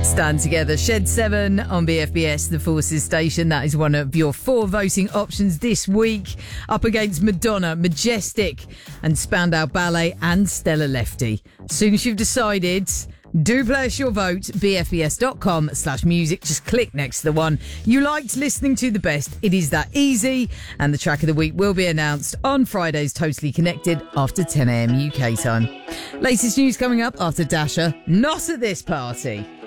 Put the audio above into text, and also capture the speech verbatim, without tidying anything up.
Stand Together, Shed seven on B F B S, the Forces station. That is one of your four voting options this week. Up against Madonna, Majestic, and Spandau Ballet and Stella Lefty. As soon as you've decided, do play us your vote, bfbs.com slash music. Just click next to the one you liked listening to the best. It is that easy. And the track of the week will be announced on Friday's Totally Connected after ten a.m. U K time. Latest news coming up after Dasher. Not at this party.